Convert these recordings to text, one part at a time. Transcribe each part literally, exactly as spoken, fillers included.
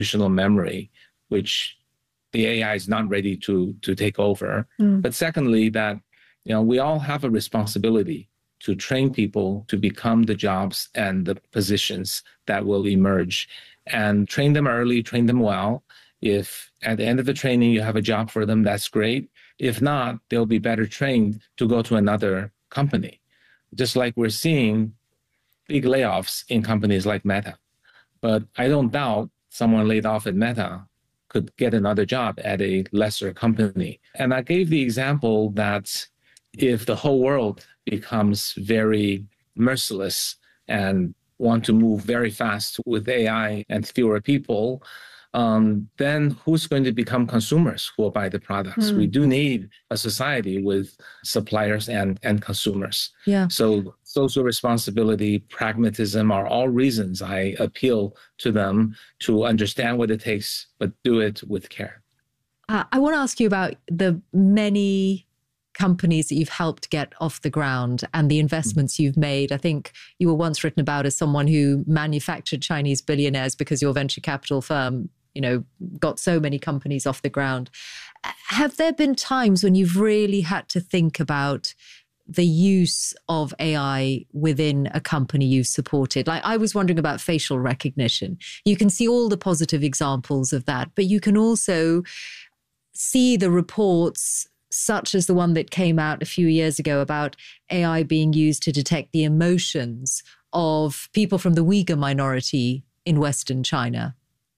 convolutional memory, which the A I is not ready to, to take over. Mm. But secondly, that you know we all have a responsibility to train people to become the jobs and the positions that will emerge, and train them early, train them well. If at the end of the training you have a job for them, that's great. If not, they'll be better trained to go to another company. Just like we're seeing big layoffs in companies like Meta. But I don't doubt someone laid off at Meta could get another job at a lesser company. And I gave the example that if the whole world becomes very merciless and want to move very fast with A I and fewer people, um, then who's going to become consumers who will buy the products? Mm. We do need a society with suppliers and, and consumers. Yeah. So social responsibility, pragmatism are all reasons I appeal to them to understand what it takes, but do it with care. Uh, I want to ask you about the many companies that you've helped get off the ground and the investments you've made. I think you were once written about as someone who manufactured Chinese billionaires because your venture capital firm, you know, got so many companies off the ground. Have there been times when you've really had to think about the use of A I within a company you've supported? Like, I was wondering about facial recognition. You can see all the positive examples of that, but you can also see the reports such as the one that came out a few years ago about A I being used to detect the emotions of people from the Uyghur minority in Western China.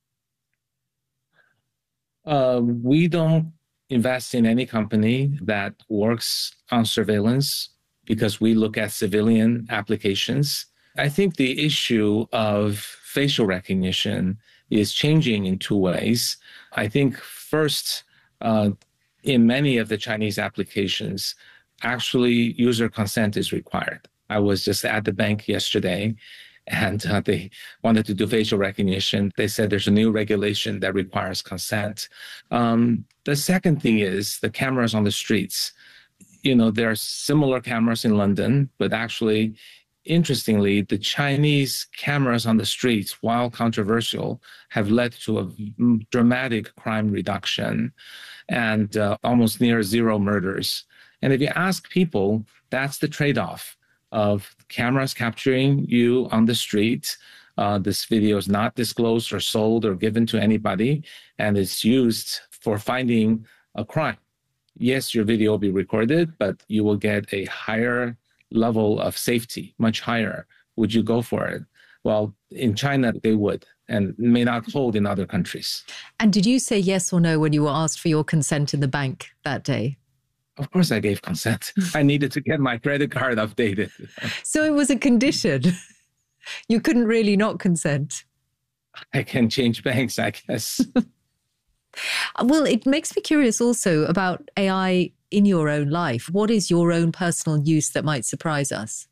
Uh, we don't invest in any company that works on surveillance because we look at civilian applications. I think the issue of facial recognition is changing in two ways. I think first, uh, in many of the Chinese applications, actually user consent is required. I was just at the bank yesterday and uh, they wanted to do facial recognition. They said there's a new regulation that requires consent. Um, the second thing is the cameras on the streets. You know, there are similar cameras in London, but actually, interestingly, the Chinese cameras on the streets, while controversial, have led to a dramatic crime reduction and uh, almost near zero murders. And if you ask people, that's the trade-off of cameras capturing you on the street. Uh, this video is not disclosed or sold or given to anybody, and it's used for finding a crime. Yes, your video will be recorded, but you will get a higher level of safety, much higher. Would you go for it? Well, in China, they would, and may not hold in other countries. And did you say yes or no when you were asked for your consent in the bank that day? Of course I gave consent. I needed to get my credit card updated. So it was a condition. You couldn't really not consent. I can change banks, I guess. Well, it makes me curious also about A I in your own life. What is your own personal use that might surprise us?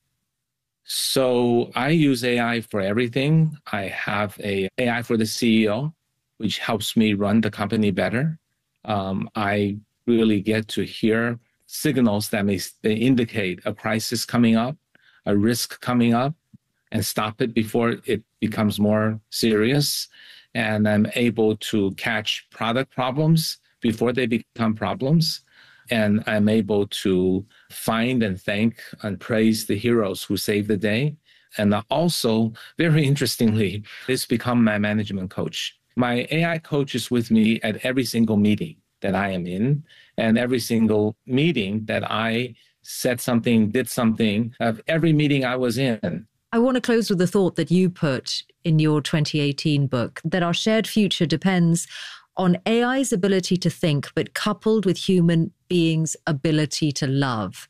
So I use A I for everything. I have a AI for the C E O, which helps me run the company better. Um, I really get to hear signals that may they indicate a crisis coming up, a risk coming up, and stop it before it becomes more serious. And I'm able to catch product problems before they become problems. And I'm able to find and thank and praise the heroes who saved the day. And also, very interestingly, it's become my management coach. My A I coach is with me at every single meeting that I am in, and every single meeting that I said something, did something, of every meeting I was in. I want to close with the thought that you put in your twenty eighteen book, that our shared future depends on A I's ability to think, but coupled with human beings' ability to love.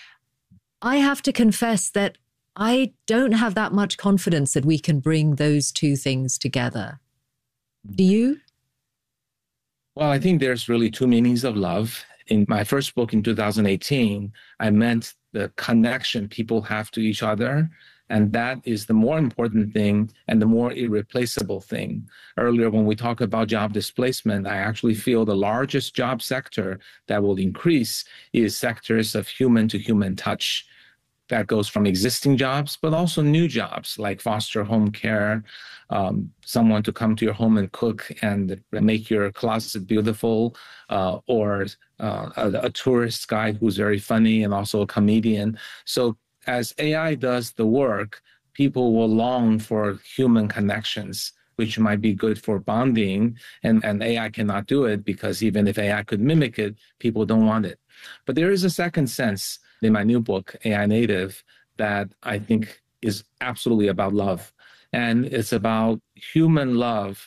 I have to confess that I don't have that much confidence that we can bring those two things together. Do you? Well, I think there's really two meanings of love. In my first book in two thousand eighteen, I meant the connection people have to each other. And that is the more important thing and the more irreplaceable thing. Earlier, when we talk about job displacement, I actually feel the largest job sector that will increase is sectors of human-to-human touch. that goes from existing jobs, but also new jobs like foster home care, um, someone to come to your home and cook and make your closet beautiful, uh, or uh, a, a tourist guide who's very funny and also a comedian. So as A I does the work, people will long for human connections, which might be good for bonding, and, and A I cannot do it because even if A I could mimic it, people don't want it. But there is a second sense in my new book, A I Native, that I think is absolutely about love. And it's about human love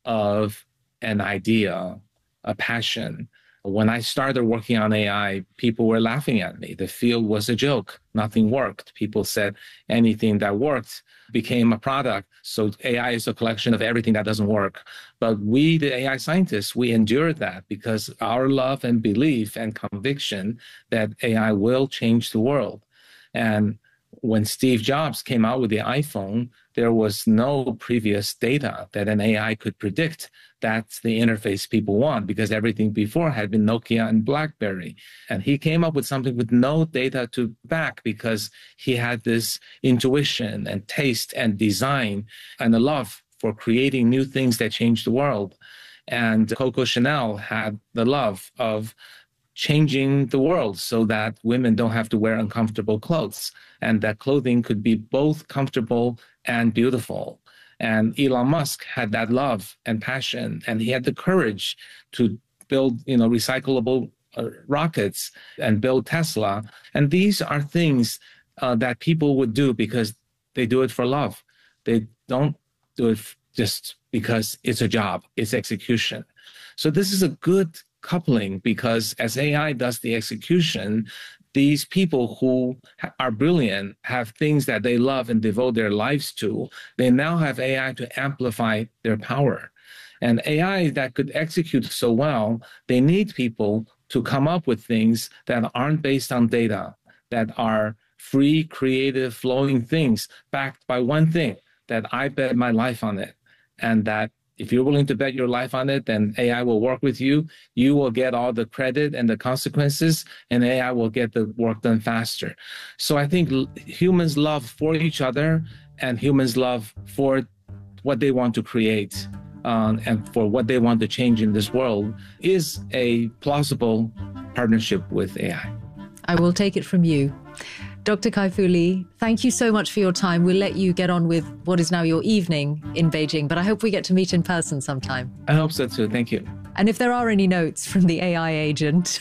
of an idea, a passion. When I started working on A I, people were laughing at me. The field was a joke. Nothing worked. People said anything that worked became a product. So A I is a collection of everything that doesn't work. But we, the A I scientists, we endured that because our love and belief and conviction that A I will change the world. And when Steve Jobs came out with the iPhone, there was no previous data that an A I could predict that's the interface people want, because everything before had been Nokia and BlackBerry. And he came up with something with no data to back because he had this intuition and taste and design and a love for creating new things that change the world. And Coco Chanel had the love of changing the world so that women don't have to wear uncomfortable clothes, and that clothing could be both comfortable and beautiful. And Elon Musk had that love and passion, and he had the courage to build, you know, recyclable uh, rockets and build Tesla. And these are things uh, that people would do because they do it for love. They don't do it just because it's a job, it's execution. So this is a good coupling, because as A I does the execution, these people who are brilliant have things that they love and devote their lives to. They now have A I to amplify their power. And A I that could execute so well, they need people to come up with things that aren't based on data, that are free, creative, flowing things backed by one thing, that I bet my life on it. And that if you're willing to bet your life on it, then A I will work with you. You will get all the credit and the consequences, and A I will get the work done faster. So I think humans love for each other, and humans love for what they want to create um, and for what they want to change in this world is a plausible partnership with A I. I will take it from you. Doctor Kai-Fu Lee, thank you so much for your time. We'll let you get on with what is now your evening in Beijing, but I hope we get to meet in person sometime. I hope so too. Thank you. And if there are any notes from the A I agent,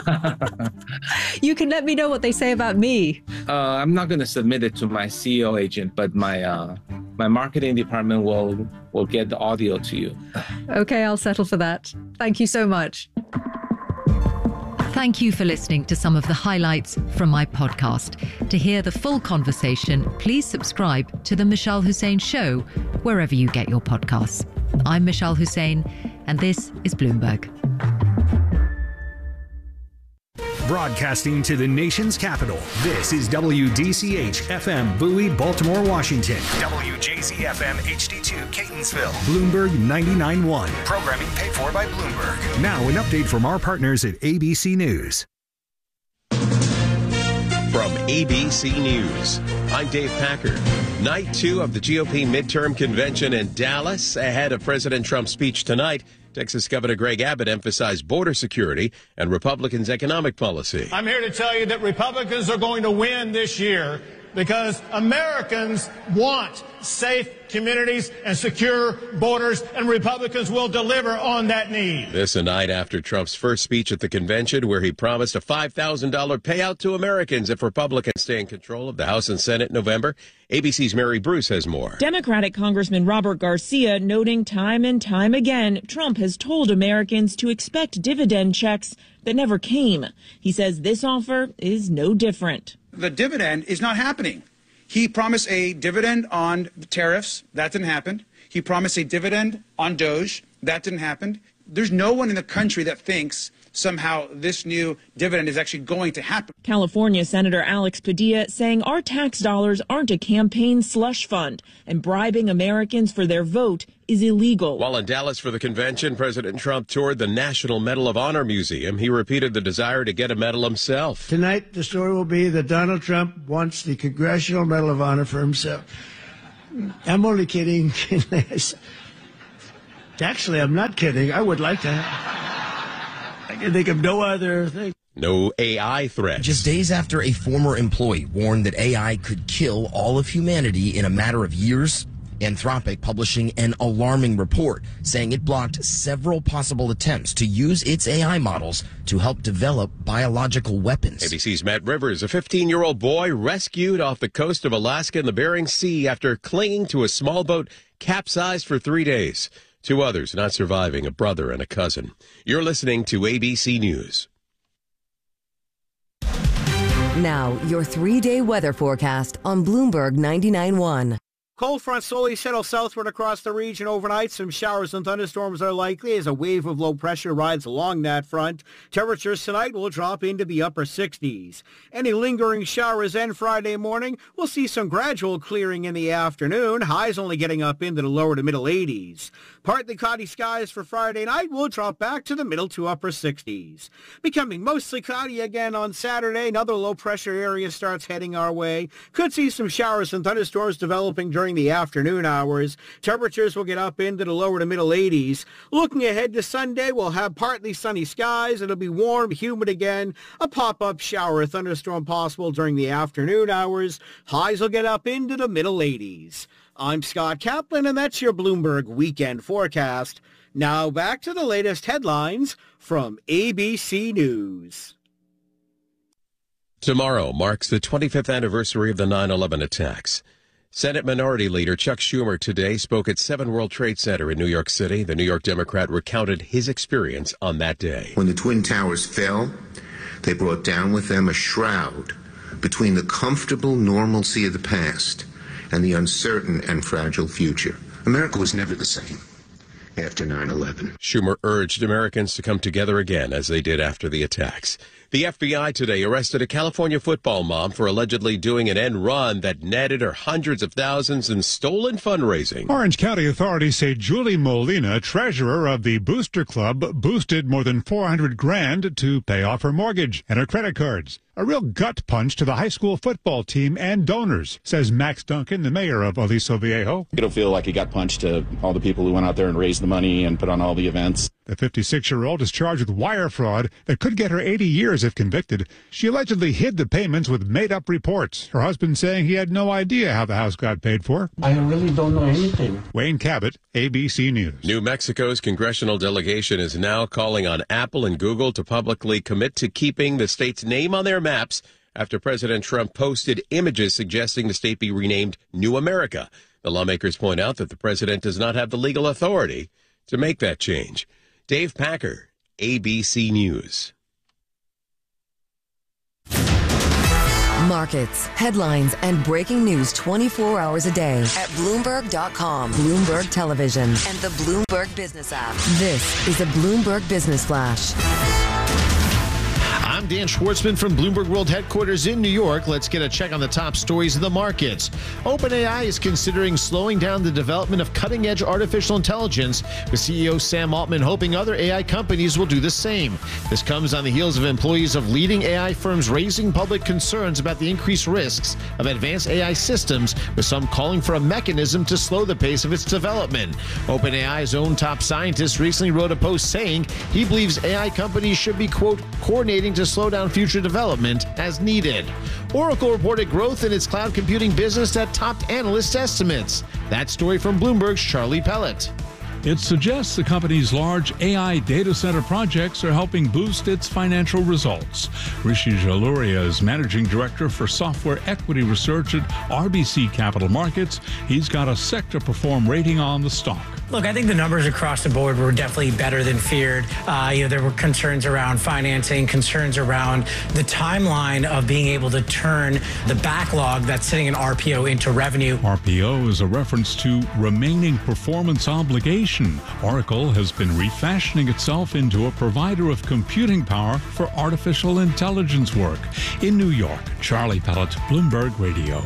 you can let me know what they say about me. Uh, I'm not going to submit it to my C E O agent, but my uh, my marketing department will will get the audio to you. Okay, I'll settle for that. Thank you so much. Thank you for listening to some of the highlights from my podcast. To hear the full conversation, please subscribe to The Mishal Hussain Show, wherever you get your podcasts. I'm Mishal Hussain, and this is Bloomberg. Broadcasting to the nation's capital, this is W D C H F M Bowie, Baltimore, Washington. W J Z F M H D two, Catonsville. Bloomberg ninety-nine point one. Programming paid for by Bloomberg. Now an update from our partners at A B C News. From A B C News, I'm Dave Packard. Night two of the G O P midterm convention in Dallas. Ahead of President Trump's speech tonight, Texas Governor Greg Abbott emphasized border security and Republicans' economic policy. I'm here to tell you that Republicans are going to win this year because Americans want safe communities and secure borders, and Republicans will deliver on that need. This a night after Trump's first speech at the convention, where he promised a five thousand dollars payout to Americans if Republicans stay in control of the House and Senate in November. A B C's Mary Bruce has more. Democratic Congressman Robert Garcia noting time and time again Trump has told Americans to expect dividend checks that never came. He says this offer is no different. The dividend is not happening. He promised a dividend on the tariffs. That didn't happen. He promised a dividend on Doge. That didn't happen. There's no one in the country that thinks somehow this new dividend is actually going to happen. California Senator Alex Padilla saying our tax dollars aren't a campaign slush fund, and bribing Americans for their vote is illegal. While in Dallas for the convention, President Trump toured the National Medal of Honor Museum. He repeated the desire to get a medal himself. Tonight, the story will be that Donald Trump wants the Congressional Medal of Honor for himself. I'm only kidding. Actually, I'm not kidding. I would like that. I can think of no other thing. No A I threats. Just days after a former employee warned that A I could kill all of humanity in a matter of years, Anthropic publishing an alarming report saying it blocked several possible attempts to use its A I models to help develop biological weapons. A B C's Matt Rivers, a fifteen-year-old boy rescued off the coast of Alaska in the Bering Sea after clinging to a small boat capsized for three days. Two others not surviving, a brother and a cousin. You're listening to A B C News. Now, your three-day weather forecast on Bloomberg ninety-nine point one. Cold front slowly settles southward across the region overnight. Some showers and thunderstorms are likely as a wave of low pressure rides along that front. Temperatures tonight will drop into the upper sixties. Any lingering showers end Friday morning. We'll see some gradual clearing in the afternoon. Highs only getting up into the lower to middle eighties. Partly cloudy skies for Friday night will drop back to the middle to upper sixties. Becoming mostly cloudy again on Saturday. Another low pressure area starts heading our way. Could see some showers and thunderstorms developing during the afternoon hours. Temperatures will get up into the lower to middle eighties. Looking ahead to Sunday, we'll have partly sunny skies. It'll be warm, humid again. A pop-up shower or thunderstorm possible during the afternoon hours. Highs will get up into the middle eighties. I'm Scott Kaplan, and that's your Bloomberg Weekend Forecast. Now back to the latest headlines from A B C News. Tomorrow marks the twenty-fifth anniversary of the nine eleven attacks. Senate Minority Leader Chuck Schumer today spoke at Seven World Trade Center in New York City. The New York Democrat recounted his experience on that day. When the Twin Towers fell, they brought down with them a shroud between the comfortable normalcy of the past and the uncertain and fragile future. America was never the same after nine eleven. Schumer urged Americans to come together again as they did after the attacks. The F B I today arrested a California football mom for allegedly doing an end run that netted her hundreds of thousands in stolen fundraising. Orange County authorities say Julie Molina, treasurer of the Booster Club, boosted more than four hundred grand to pay off her mortgage and her credit cards. A real gut punch to the high school football team and donors, says Max Duncan, the mayor of Aliso Viejo. It'll feel like a gut punch to all the people who went out there and raised the money and put on all the events. The fifty-six-year-old is charged with wire fraud that could get her eighty years if convicted. She allegedly hid the payments with made-up reports, her husband saying he had no idea how the house got paid for. I really don't know anything. Wayne Cabot, A B C News. New Mexico's congressional delegation is now calling on Apple and Google to publicly commit to keeping the state's name on their maps after President Trump posted images suggesting the state be renamed New America. The lawmakers point out that the president does not have the legal authority to make that change. Dave Packer, A B C News. Markets, headlines, and breaking news twenty-four hours a day at Bloomberg dot com, Bloomberg Television, and the Bloomberg Business app. This is a Bloomberg Business Flash. I'm Dan Schwartzman from Bloomberg World Headquarters in New York. Let's get a check on the top stories of the markets. OpenAI is considering slowing down the development of cutting-edge artificial intelligence, with C E O Sam Altman hoping other A I companies will do the same. This comes on the heels of employees of leading A I firms raising public concerns about the increased risks of advanced A I systems, with some calling for a mechanism to slow the pace of its development. OpenAI's own top scientist recently wrote a post saying he believes A I companies should be, quote, coordinating to slow down future development as needed. Oracle reported growth in its cloud computing business that topped analyst estimates. That story from Bloomberg's Charlie Pellet. It suggests the company's large A I data center projects are helping boost its financial results. Rishi Jaluria is managing director for software equity research at R B C Capital Markets. He's got a sector perform rating on the stock. Look, I think the numbers across the board were definitely better than feared. Uh, you know, there were concerns around financing, concerns around the timeline of being able to turn the backlog that's sitting in R P O into revenue. R P O is a reference to remaining performance obligation. Oracle has been refashioning itself into a provider of computing power for artificial intelligence work. In New York, Charlie Pellet, Bloomberg Radio.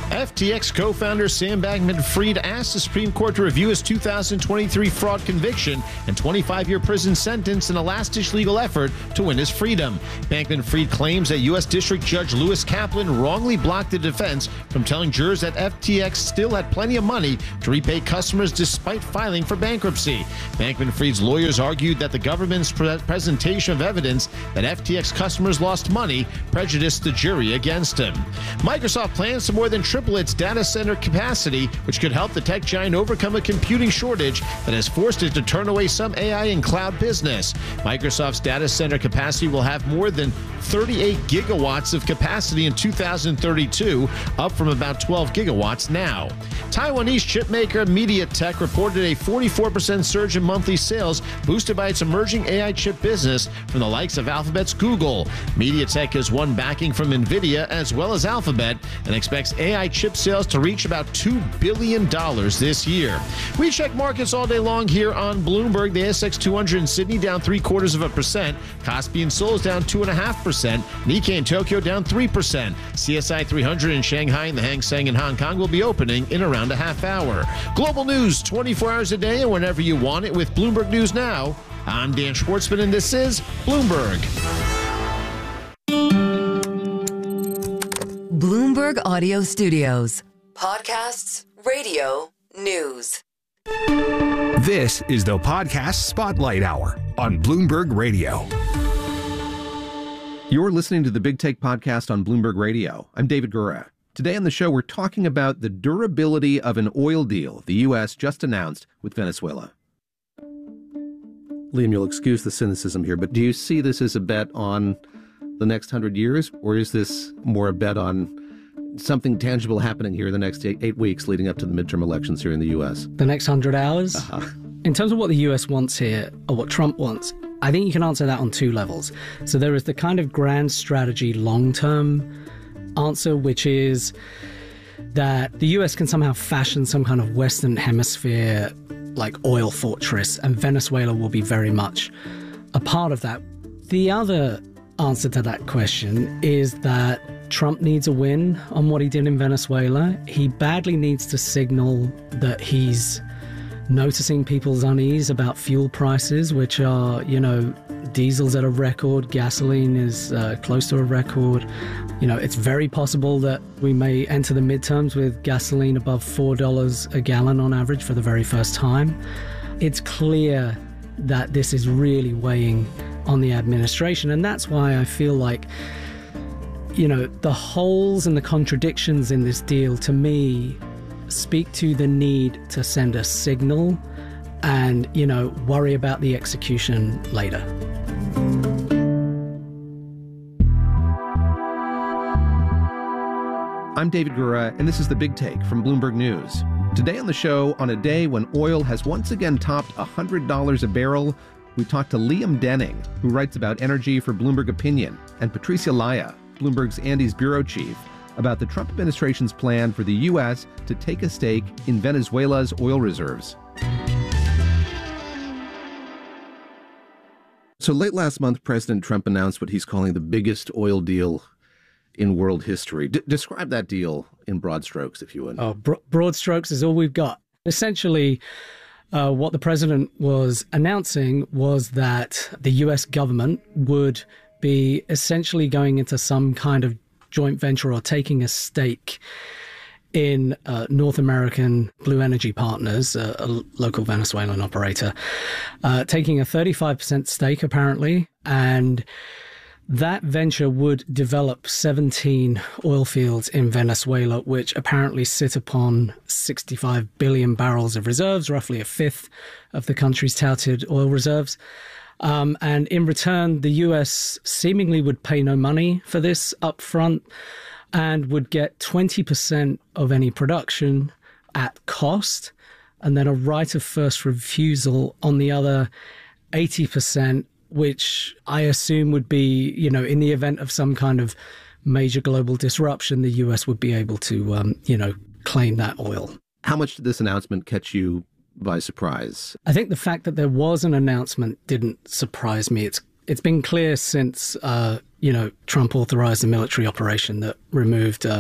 F T X co-founder Sam Bankman-Fried asked the Supreme Court to review his two thousand twenty-three fraud conviction and twenty-five year prison sentence in a last-ditch legal effort to win his freedom. Bankman-Fried claims that U S District Judge Lewis Kaplan wrongly blocked the defense from telling jurors that F T X still had plenty of money to repay customers despite filing for bankruptcy. Bankman-Fried's lawyers argued that the government's pre- presentation of evidence that F T X customers lost money prejudiced the jury against him. Microsoft plans to more than triple its data center capacity, which could help the tech giant overcome a computing shortage that has forced it to turn away some A I and cloud business. Microsoft's data center capacity will have more than thirty-eight gigawatts of capacity in two thousand thirty-two, up from about twelve gigawatts now. Taiwanese chipmaker MediaTek reported a forty-four percent surge in monthly sales, boosted by its emerging A I chip business from the likes of Alphabet's Google. MediaTek has won backing from NVIDIA as well as Alphabet and expects A I chip sales to reach about two billion dollars this year. We check markets all day long here on Bloomberg. The A S X two hundred in Sydney down three quarters of a percent. Kospi in Seoul is down two and a half percent. Nikkei in Tokyo down three percent. C S I three hundred in Shanghai and the Hang Seng in Hong Kong will be opening in around a half hour. Global news twenty-four hours a day and whenever you want it with Bloomberg News Now. I'm Dan Schwartzman and this is Bloomberg. Bloomberg Audio Studios. Podcasts, radio, news. This is the Podcast Spotlight Hour on Bloomberg Radio. You're listening to the Big Take Podcast on Bloomberg Radio. I'm David Gura. Today on the show, we're talking about the durability of an oil deal the U S just announced with Venezuela. Liam, you'll excuse the cynicism here, but do you see this as a bet on the next hundred years, or is this more a bet on something tangible happening here in the next eight, eight weeks leading up to the midterm elections here in the U S? The next hundred hours? Uh-huh. In terms of what the U S wants here, or what Trump wants, I think you can answer that on two levels. So there is the kind of grand strategy long-term answer, which is that the U S can somehow fashion some kind of Western Hemisphere like oil fortress, and Venezuela will be very much a part of that. The other answer to that question is that Trump needs a win on what he did in Venezuela. He badly needs to signal that he's noticing people's unease about fuel prices, which are, you know, diesel's at a record, gasoline is uh, close to a record. You know, it's very possible that we may enter the midterms with gasoline above four dollars a gallon on average for the very first time. It's clear that this is really weighing on the administration, and that's why I feel like, you know, the holes and the contradictions in this deal, to me, speak to the need to send a signal and, you know, worry about the execution later. I'm David Gura, and this is The Big Take from Bloomberg News. Today on the show, on a day when oil has once again topped one hundred dollars a barrel, we talk to Liam Denning, who writes about energy for Bloomberg Opinion, and Patricia Laya, Bloomberg's Andes bureau chief, about the Trump administration's plan for the U S to take a stake in Venezuela's oil reserves. So late last month, President Trump announced what he's calling the biggest oil deal in world history. D- describe that deal in broad strokes, if you would. Oh, bro- broad strokes is all we've got. Essentially, uh, what the president was announcing was that the U S government would be essentially going into some kind of joint venture or taking a stake in uh, North American Blue Energy Partners, uh, a local Venezuelan operator, uh, taking a thirty-five percent stake apparently, and that venture would develop seventeen oil fields in Venezuela, which apparently sit upon sixty-five billion barrels of reserves, roughly a fifth of the country's touted oil reserves. Um, and in return, the U S seemingly would pay no money for this up front and would get twenty percent of any production at cost, and then a right of first refusal on the other eighty percent, which I assume would be, you know, in the event of some kind of major global disruption, the U S would be able to, um, you know, claim that oil. How much did this announcement catch you by surprise? I think the fact that there was an announcement didn't surprise me. It's it's been clear since, uh, you know, Trump authorized the military operation that removed um,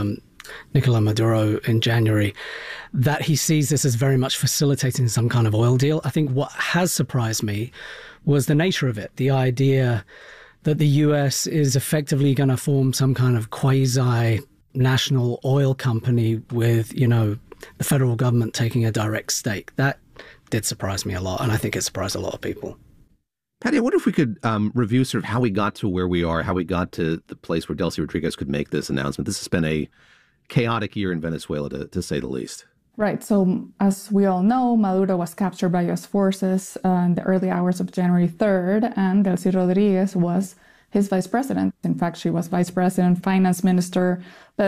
Nicolas Maduro in January, that he sees this as very much facilitating some kind of oil deal. I think what has surprised me was the nature of it, the idea that the U S is effectively going to form some kind of quasi-national oil company with, you know, the federal government taking a direct stake. That did surprise me a lot, and I think it surprised a lot of people. Patty, I wonder if we could um, review sort of how we got to where we are, how we got to the place where Delcy Rodriguez could make this announcement. This has been a chaotic year in Venezuela, to, to say the least. Right. So as we all know, Maduro was captured by U S forces uh, in the early hours of January third, and Delcy Rodriguez was his vice president. In fact, she was vice president, finance minister,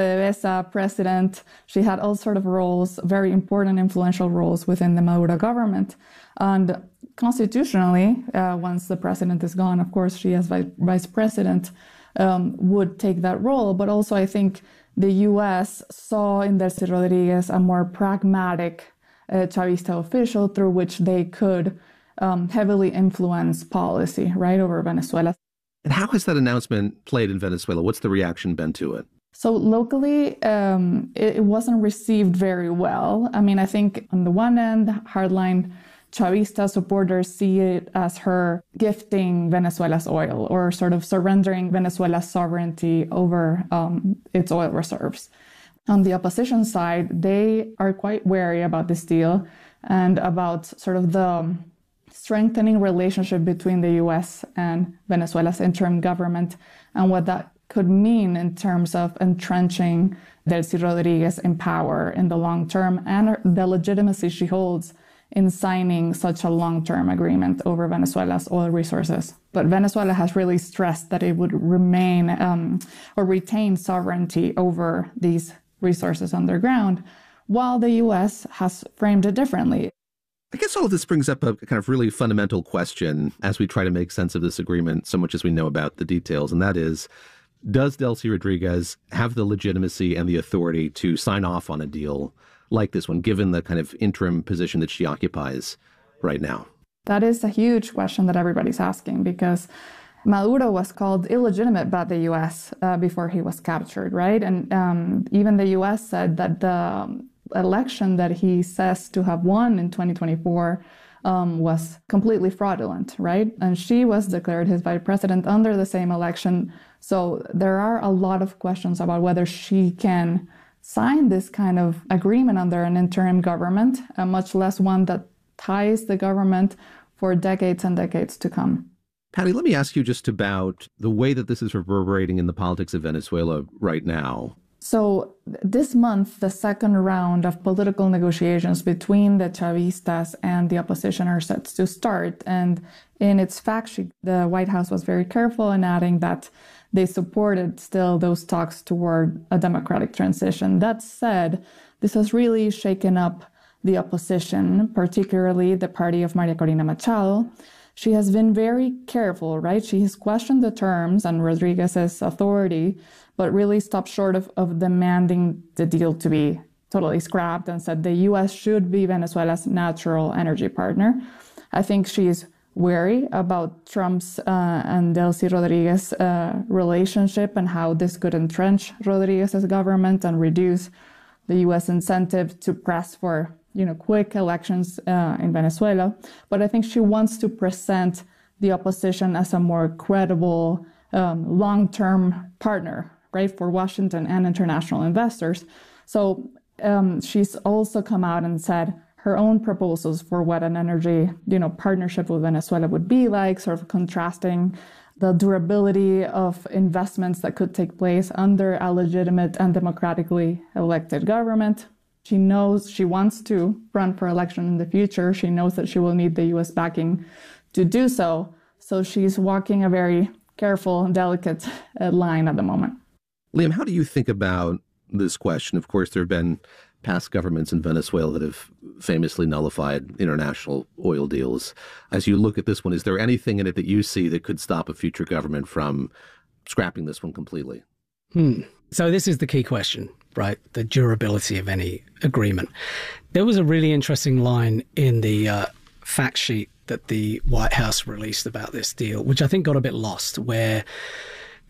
PDVSA president. She had all sort of roles, very important, influential roles within the Maduro government. And constitutionally, uh, once the president is gone, of course, she as vice, vice president um, would take that role. But also, I think the U S saw in Delcy Rodriguez a more pragmatic uh, Chavista official through which they could um, heavily influence policy, right, over Venezuela. And how has that announcement played in Venezuela? What's the reaction been to it? So locally, um, it, it wasn't received very well. I mean, I think on the one end, hardline Chavista supporters see it as her gifting Venezuela's oil or sort of surrendering Venezuela's sovereignty over um, its oil reserves. On the opposition side, they are quite wary about this deal and about sort of the strengthening relationship between the U S and Venezuela's interim government and what that could mean in terms of entrenching Delcy Rodriguez in power in the long term and the legitimacy she holds in signing such a long-term agreement over Venezuela's oil resources. But Venezuela has really stressed that it would remain um, or retain sovereignty over these resources underground, while the U S has framed it differently. I guess all of this brings up a kind of really fundamental question as we try to make sense of this agreement, so much as we know about the details, and that is, does Delcy Rodriguez have the legitimacy and the authority to sign off on a deal like this one, given the kind of interim position that she occupies right now? That is a huge question that everybody's asking, because Maduro was called illegitimate by the U S uh, before he was captured, right? And um, even the U S said that the election that he says to have won in twenty twenty-four um, was completely fraudulent, right? And she was declared his vice president under the same election. So there are a lot of questions about whether she can sign this kind of agreement under an interim government, uh, much less one that ties the government for decades and decades to come. Patty, let me ask you just about the way that this is reverberating in the politics of Venezuela right now. So this month, the second round of political negotiations between the Chavistas and the opposition are set to start. And in its fact sheet, the White House was very careful in adding that they supported still those talks toward a democratic transition. That said, this has really shaken up the opposition, particularly the party of Maria Corina Machado. She has been very careful, right? She has questioned the terms and Rodriguez's authority, but really stopped short of, of demanding the deal to be totally scrapped and said the U S should be Venezuela's natural energy partner. I think she's wary about Trump's uh, and Delcy Rodriguez uh, relationship and how this could entrench Rodriguez's government and reduce the U S incentive to press for, you know, quick elections uh, in Venezuela. But I think she wants to present the opposition as a more credible, um, long-term partner, right, for Washington and international investors. So um, she's also come out and said her own proposals for what an energy, you know, partnership with Venezuela would be like, sort of contrasting the durability of investments that could take place under a legitimate and democratically elected government. She knows she wants to run for election in the future. She knows that she will need the U S backing to do so. So she's walking a very careful and delicate uh, line at the moment. Liam, how do you think about this question? Of course, there have been past governments in Venezuela that have famously nullified international oil deals. As you look at this one, is there anything in it that you see that could stop a future government from scrapping this one completely? Hmm. So this is the key question, right? The durability of any agreement. There was a really interesting line in the uh, fact sheet that the White House released about this deal, which I think got a bit lost, where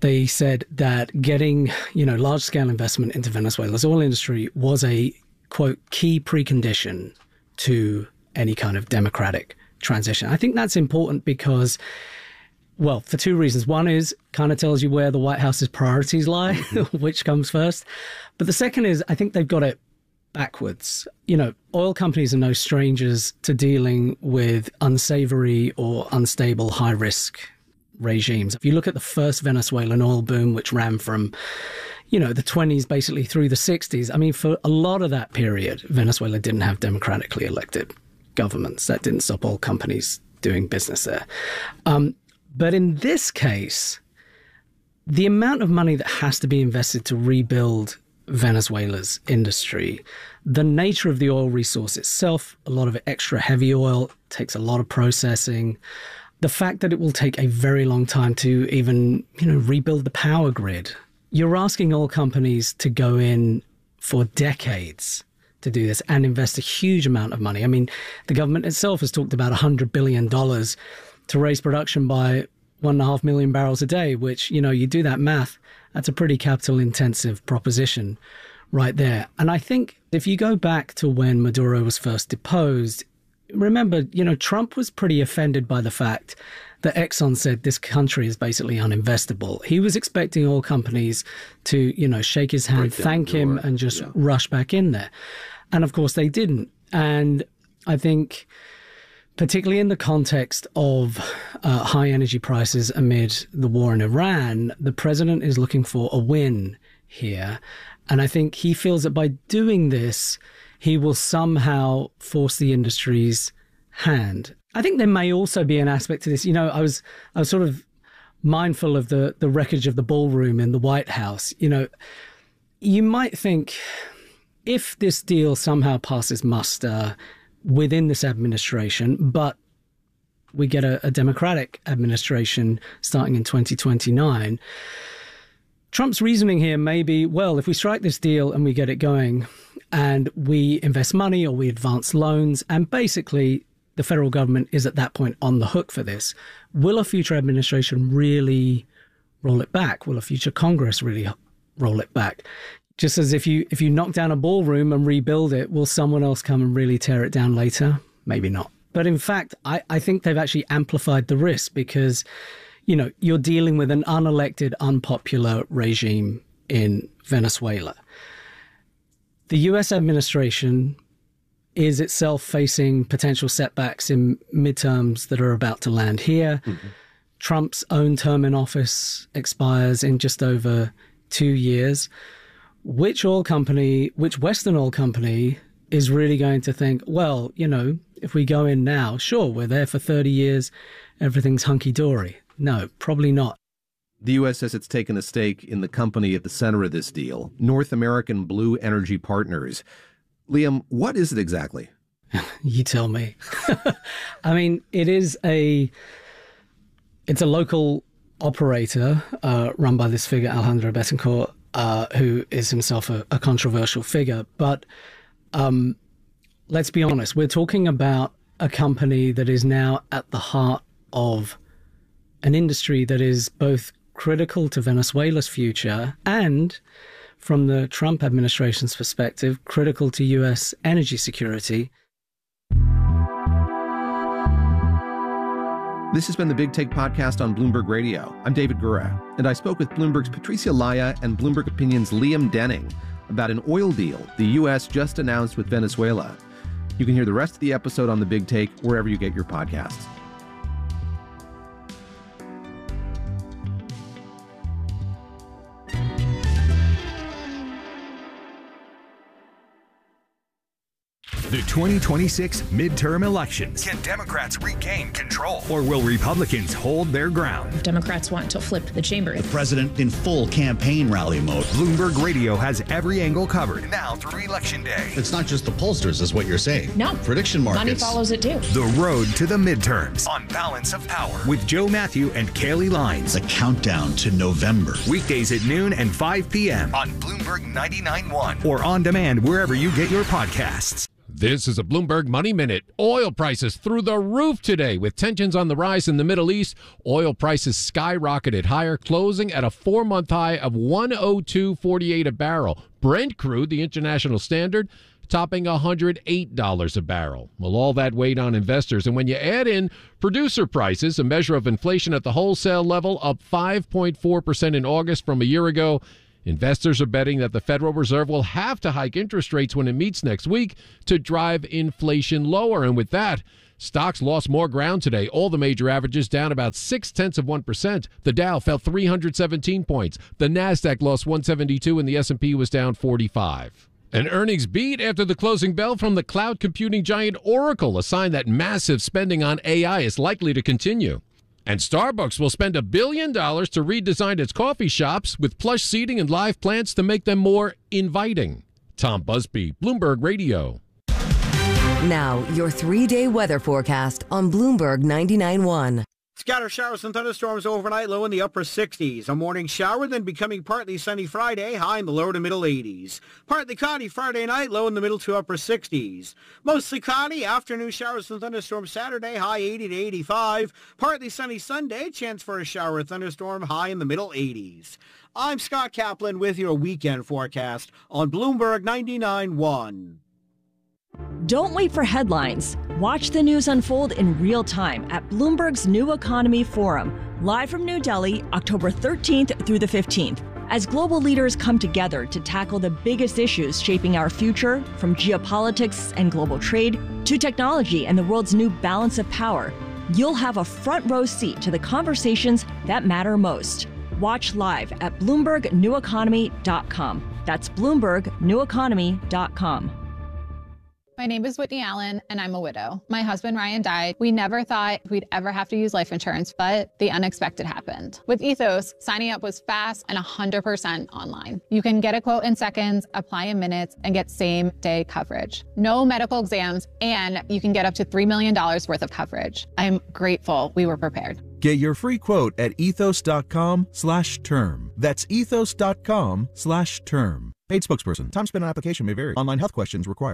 they said that getting, you know, large-scale investment into Venezuela's oil industry was a, quote, key precondition to any kind of democratic transition. I think that's important because, well, for two reasons. One is kind of tells you where the White House's priorities lie, which comes first. But the second is I think they've got it backwards. You know, oil companies are no strangers to dealing with unsavory or unstable high-risk regimes. If you look at the first Venezuelan oil boom, which ran from, you know, the twenties basically through the sixties, I mean, for a lot of that period, Venezuela didn't have democratically elected governments. That didn't stop oil companies doing business there. Um, but in this case, the amount of money that has to be invested to rebuild Venezuela's industry, the nature of the oil resource itself, a lot of it extra heavy oil, takes a lot of processing. The fact that it will take a very long time to even, you know, rebuild the power grid. You're asking oil companies to go in for decades to do this and invest a huge amount of money. I mean, the government itself has talked about one hundred billion dollars to raise production by one and a half million barrels a day, which, you know, you do that math, that's a pretty capital intensive proposition right there. And I think if you go back to when Maduro was first deposed, remember, you know, Trump was pretty offended by the fact that Exxon said this country is basically uninvestable. He was expecting oil companies to, you know, shake his hand, thank him, and just yeah. rush back in there. And of course they didn't. And I think particularly in the context of uh, high energy prices amid the war in Iran, the president is looking for a win here. And I think he feels that by doing this, he will somehow force the industry's hand. I think there may also be an aspect to this. You know, I was I was sort of mindful of the, the wreckage of the ballroom in the White House. You know, you might think if this deal somehow passes muster within this administration, but we get a, a Democratic administration starting in twenty twenty-nine, Trump's reasoning here may be, well, if we strike this deal and we get it going and we invest money or we advance loans, and basically the federal government is at that point on the hook for this, will a future administration really roll it back? Will a future Congress really roll it back? Just as if you if you knock down a ballroom and rebuild it, will someone else come and really tear it down later? Maybe not. But in fact, I, I think they've actually amplified the risk because, you know, you're dealing with an unelected, unpopular regime in Venezuela. The U S administration is itself facing potential setbacks in midterms that are about to land here. Mm-hmm. Trump's own term in office expires in just over two years. Which oil company, which Western oil company is really going to think, well, you know, if we go in now, sure, we're there for thirty years, everything's hunky-dory. No, probably not. The U S says it's taken a stake in the company at the center of this deal, North American Blue Energy Partners. Liam, what is it exactly? You tell me. I mean, it is a, it's a local operator uh, run by this figure, Alejandro Betancourt, uh, who is himself a, a controversial figure. But um, let's be honest, we're talking about a company that is now at the heart of an industry that is both critical to Venezuela's future and, from the Trump administration's perspective, critical to U S energy security. This has been the Big Take podcast on Bloomberg Radio. I'm David Gura, and I spoke with Bloomberg's Patricia Laya and Bloomberg Opinion's Liam Denning about an oil deal the U S just announced with Venezuela. You can hear the rest of the episode on the Big Take wherever you get your podcasts. The twenty twenty-six midterm elections. Can Democrats regain control? Or will Republicans hold their ground? Democrats want to flip the chamber. The president in full campaign rally mode. Bloomberg Radio has every angle covered. Now through Election Day. It's not just the pollsters, is what you're saying. No. Prediction markets. Money follows it too. The road to the midterms. On Balance of Power. With Joe Matthew and Kaylee Lines. The countdown to November. Weekdays at noon and five p.m. On Bloomberg ninety-nine point one. Or on demand wherever you get your podcasts. This is a Bloomberg Money Minute. Oil prices through the roof today with tensions on the rise in the Middle East. Oil prices skyrocketed higher, closing at a four-month high of one oh two forty-eight a barrel. Brent crude, the international standard, topping one hundred eight dollars a barrel. Well, all that weighed on investors. And when you add in producer prices, a measure of inflation at the wholesale level, up five point four percent in August from a year ago, investors are betting that the Federal Reserve will have to hike interest rates when it meets next week to drive inflation lower. And with that, stocks lost more ground today. All the major averages down about six-tenths of one percent. The Dow fell three hundred seventeen points. The NASDAQ lost one seventy-two, and the S and P was down forty-five. An earnings beat after the closing bell from the cloud computing giant Oracle, a sign that massive spending on A I is likely to continue. And Starbucks will spend a billion dollars to redesign its coffee shops with plush seating and live plants to make them more inviting. Tom Busby, Bloomberg Radio. Now, your three-day weather forecast on Bloomberg ninety-nine point one. Scattered showers and thunderstorms overnight, low in the upper sixties. A morning shower, then becoming partly sunny Friday, high in the low to middle eighties. Partly cloudy Friday night, low in the middle to upper sixties. Mostly cloudy, afternoon showers and thunderstorms Saturday, high eighty to eighty-five. Partly sunny Sunday, chance for a shower or thunderstorm, high in the middle eighties. I'm Scott Kaplan with your weekend forecast on Bloomberg ninety-nine point one. Don't wait for headlines. Watch the news unfold in real time at Bloomberg's New Economy Forum, live from New Delhi, October thirteenth through the fifteenth. As global leaders come together to tackle the biggest issues shaping our future, from geopolitics and global trade to technology and the world's new balance of power, you'll have a front row seat to the conversations that matter most. Watch live at Bloomberg New Economy dot com. That's Bloomberg New Economy dot com. My name is Whitney Allen, and I'm a widow. My husband, Ryan, died. We never thought we'd ever have to use life insurance, but the unexpected happened. With Ethos, signing up was fast and one hundred percent online. You can get a quote in seconds, apply in minutes, and get same-day coverage. No medical exams, and you can get up to three million dollars worth of coverage. I'm grateful we were prepared. Get your free quote at ethos.com slash term. That's ethos.com slash term. Paid spokesperson. Time spent on application may vary. Online health questions required.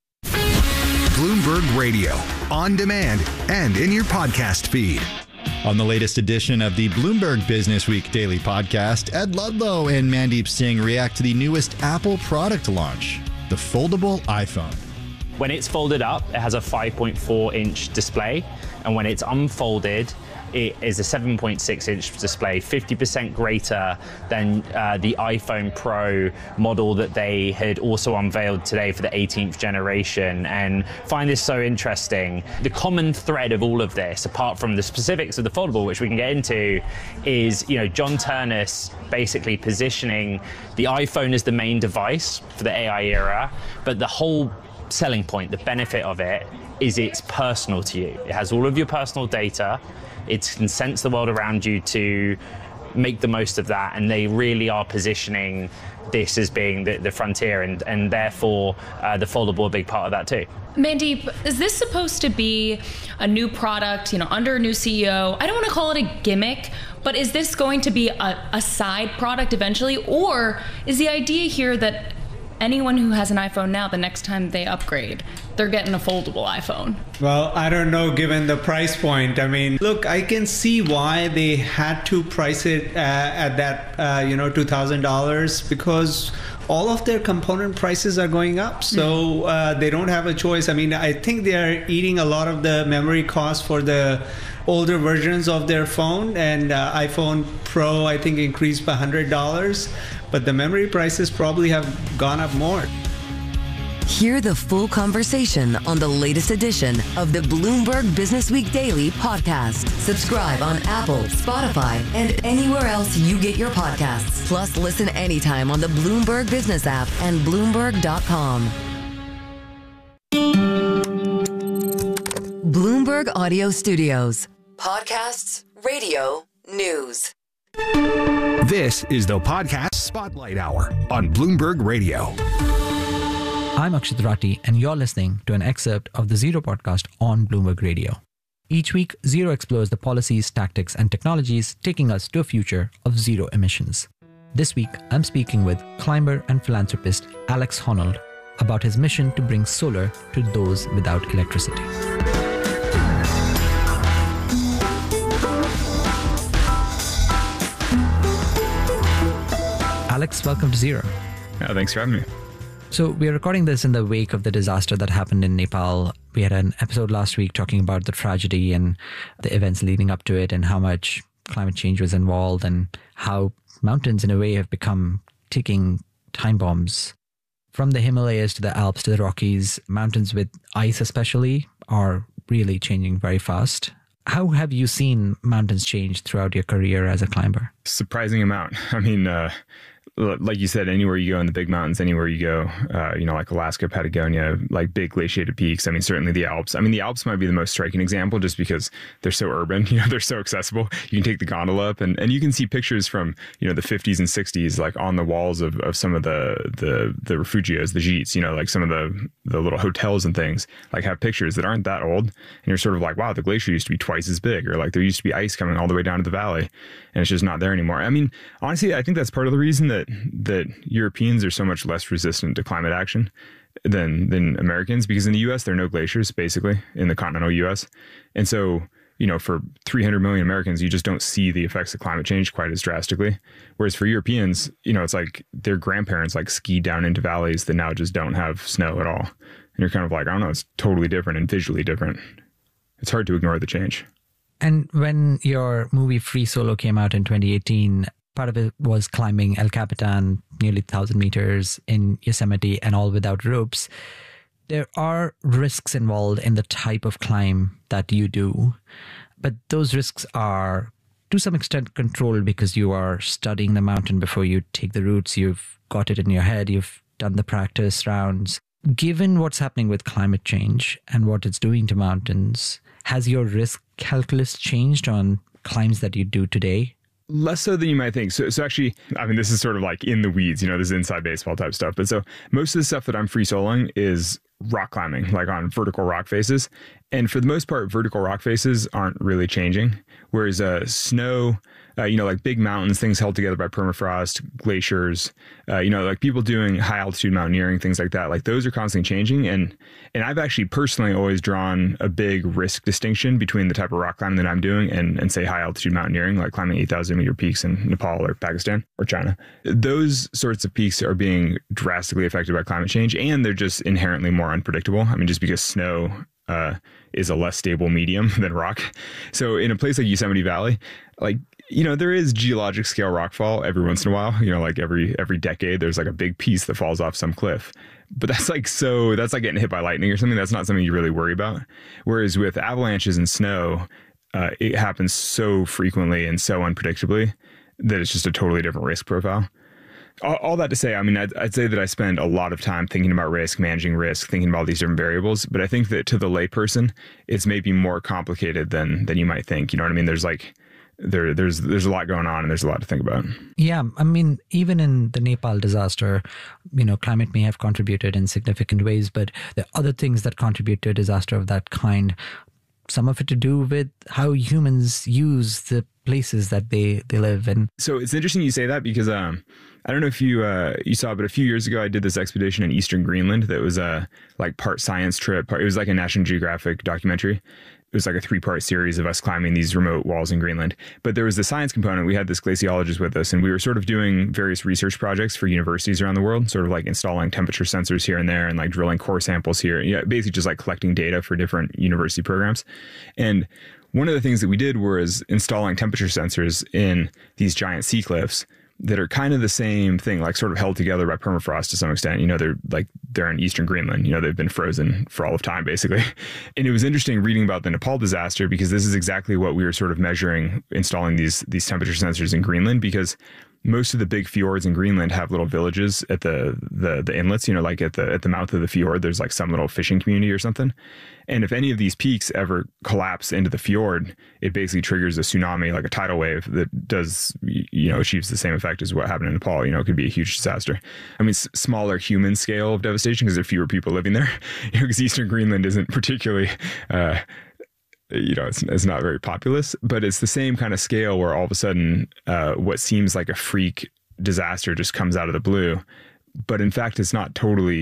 Bloomberg Radio, on demand and in your podcast feed. On the latest edition of the Bloomberg Business Week Daily Podcast, Ed Ludlow and Mandeep Singh react to the newest Apple product launch, the foldable iPhone. When it's folded up, it has a five point four inch display, and when it's unfolded, it is a seven point six inch display, fifty percent greater than uh, the iPhone Pro model that they had also unveiled today for the eighteenth generation. And find this so interesting. The common thread of all of this, apart from the specifics of the foldable, which we can get into, is, you know, John Ternus basically positioning the iPhone as the main device for the A I era, but the whole selling point, the benefit of it, is it's personal to you. It has all of your personal data. It can sense the world around you to make the most of that, and they really are positioning this as being the, the frontier, and, and therefore uh, the foldable a big part of that too. Mandeep, is this supposed to be a new product, you know, under a new C E O? I don't want to call it a gimmick, but is this going to be a, a side product eventually, or is the idea here that anyone who has an iPhone now, the next time they upgrade, they're getting a foldable iPhone? Well, I don't know, given the price point. I mean, look, I can see why they had to price it uh, at that, uh, you know, two thousand dollars, because all of their component prices are going up. So uh, they don't have a choice. I mean, I think they are eating a lot of the memory costs for the older versions of their phone, and uh, iPhone Pro, I think, increased by one hundred dollars. But the memory prices probably have gone up more. Hear the full conversation on the latest edition of the Bloomberg Business Week Daily podcast. Subscribe on Apple, Spotify, and anywhere else you get your podcasts. Plus, listen anytime on the Bloomberg Business app and Bloomberg dot com. Bloomberg Audio Studios. Podcasts, radio, news. This is the Podcast Spotlight Hour on Bloomberg Radio. I'm Akshit Rati, and you're listening to an excerpt of the Zero podcast on Bloomberg Radio. Each week, Zero explores the policies, tactics, and technologies taking us to a future of zero emissions. This week, I'm speaking with climber and philanthropist Alex Honnold. about his mission to bring solar to those without electricity. Alex, welcome to Zero. Yeah, thanks for having me. So we are recording this in the wake of the disaster that happened in Nepal. We had an episode last week talking about the tragedy and the events leading up to it and how much climate change was involved and how mountains in a way have become ticking time bombs. From the Himalayas to the Alps to the Rockies, mountains with ice especially are really changing very fast. How have you seen mountains change throughout your career as a climber? Surprising amount. I mean, uh, like you said, anywhere you go in the big mountains, anywhere you go, uh, you know, like Alaska, Patagonia, like big glaciated peaks. I mean, certainly the Alps. I mean, the Alps might be the most striking example just because they're so urban, you know, they're so accessible. You can take the gondola up and, and you can see pictures from, you know, the fifties and sixties, like on the walls of, of some of the, the, the refugios, the gîtes, you know, like some of the, the little hotels and things, like have pictures that aren't that old. And you're sort of like, wow, the glacier used to be twice as big, or like there used to be ice coming all the way down to the valley and it's just not there anymore. I mean, honestly, I think that's part of the reason that that Europeans are so much less resistant to climate action than than Americans, because in the U S there are no glaciers basically in the continental U S. And so, you know, for three hundred million Americans, you just don't see the effects of climate change quite as drastically. Whereas for Europeans, you know, it's like their grandparents like ski down into valleys that now just don't have snow at all. And you're kind of like, I don't know, it's totally different and visually different. It's hard to ignore the change. And when your movie Free Solo came out in twenty eighteen, part of it was climbing El Capitan, nearly one thousand meters in Yosemite and all without ropes. There are risks involved in the type of climb that you do, but those risks are to some extent controlled because you are studying the mountain before you take the routes. You've got it in your head. You've done the practice rounds. Given what's happening with climate change and what it's doing to mountains, has your risk calculus changed on climbs that you do today? Less so than you might think. So, so actually, I mean, this is sort of like in the weeds, you know, this is inside baseball type stuff. But so most of the stuff that I'm free soloing is rock climbing, like on vertical rock faces. And for the most part, vertical rock faces aren't really changing. Whereas uh, snow, uh, you know, like big mountains, things held together by permafrost, glaciers, uh, you know, like people doing high altitude mountaineering, things like that, like those are constantly changing. And and I've actually personally always drawn a big risk distinction between the type of rock climbing that I'm doing and, and say high altitude mountaineering, like climbing eight thousand meter peaks in Nepal or Pakistan or China. Those sorts of peaks are being drastically affected by climate change, and they're just inherently more unpredictable. I mean, just because snow uh, is a less stable medium than rock. So in a place like Yosemite Valley, like, you know, there is geologic scale rockfall every once in a while, you know, like every every decade, there's like a big piece that falls off some cliff. But that's like so that's like getting hit by lightning or something. That's not something you really worry about. Whereas with avalanches and snow, uh, it happens so frequently and so unpredictably that it's just a totally different risk profile. All, all that to say, I mean, I'd, I'd say that I spend a lot of time thinking about risk, managing risk, thinking about all these different variables. But I think that to the layperson, it's maybe more complicated than than you might think. You know what I mean? There's like There, there's there's a lot going on and there's a lot to think about. Yeah, I mean, even in the Nepal disaster, you know, climate may have contributed in significant ways, but the other things that contribute to a disaster of that kind, some of it to do with how humans use the places that they, they live in. So it's interesting you say that because um, I don't know if you uh, you saw, but a few years ago I did this expedition in Eastern Greenland that was a like part science trip. Part, it was like a National Geographic documentary. It was like a three-part series of us climbing these remote walls in Greenland. But there was the science component. We had this glaciologist with us, and we were sort of doing various research projects for universities around the world, sort of like installing temperature sensors here and there and like drilling core samples here. Yeah, basically just like collecting data for different university programs. And one of the things that we did was installing temperature sensors in these giant sea cliffs that are kind of the same thing, like sort of held together by permafrost to some extent. You know, they're like, they're in Eastern Greenland, you know, they've been frozen for all of time, basically. And it was interesting reading about the Nepal disaster because this is exactly what we were sort of measuring, installing these, these temperature sensors in Greenland, because most of the big fjords in Greenland have little villages at the, the, the inlets, you know, like at the, at the mouth of the fjord, there's like some little fishing community or something. And if any of these peaks ever collapse into the fjord, it basically triggers a tsunami, like a tidal wave that does, you know, achieves the same effect as what happened in Nepal. You know, it could be a huge disaster. I mean, s- smaller human scale of devastation because there are fewer people living there, you know, because Eastern Greenland isn't particularly, uh, you know, it's, it's not very populous, but it's the same kind of scale where all of a sudden uh, what seems like a freak disaster just comes out of the blue. But in fact, it's not totally